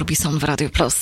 Robison w Radio Plus.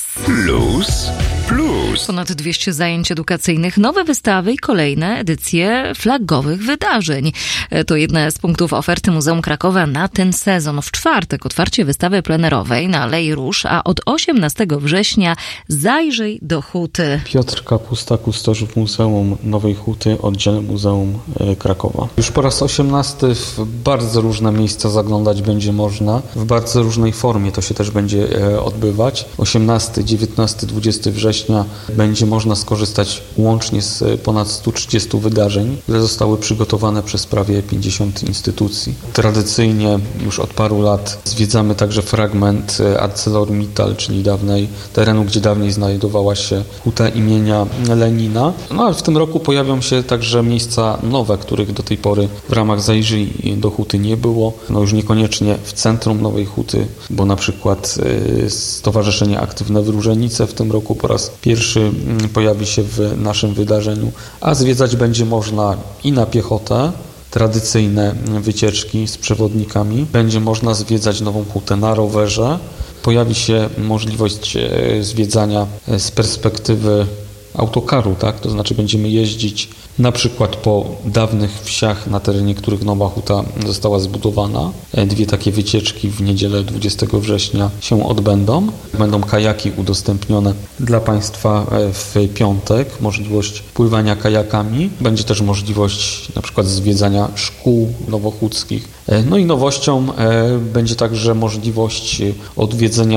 Plus. Ponad 200 zajęć edukacyjnych, nowe wystawy i kolejne edycje flagowych wydarzeń. To jedne z punktów oferty Muzeum Krakowa na ten sezon. W czwartek otwarcie wystawy plenerowej na Alei Róż, a od 18 września zajrzyj do Huty. Piotr Kapusta, kustosz Muzeum Nowej Huty, oddziale Muzeum Krakowa. Już po raz 18 w bardzo różne miejsca zaglądać będzie można, w bardzo różnej formie to się też będzie odbywać. 18, 19, 20 września będzie można skorzystać łącznie z ponad 130 wydarzeń, które zostały przygotowane przez prawie 50 instytucji. Tradycyjnie już od paru lat zwiedzamy także fragment ArcelorMittal, czyli terenu, gdzie dawniej znajdowała się huta imienia Lenina. No ale w tym roku pojawią się także miejsca nowe, których do tej pory w ramach Zajrzyj do Huty nie było. No już niekoniecznie w centrum Nowej Huty, bo na przykład Stowarzyszenie Aktywne Wróżenice w tym roku po raz pierwszy pojawi się w naszym wydarzeniu, a zwiedzać będzie można i na piechotę, tradycyjne wycieczki z przewodnikami. Będzie można zwiedzać Nową Hutę na rowerze. Pojawi się możliwość zwiedzania z perspektywy autokaru, tak? To znaczy będziemy jeździć na przykład po dawnych wsiach, na terenie których Nowa Huta została zbudowana. Dwie takie wycieczki w niedzielę 20 września się odbędą. Będą kajaki udostępnione dla Państwa w piątek, możliwość pływania kajakami. Będzie też możliwość na przykład zwiedzania szkół nowochódzkich. No i nowością będzie także możliwość odwiedzenia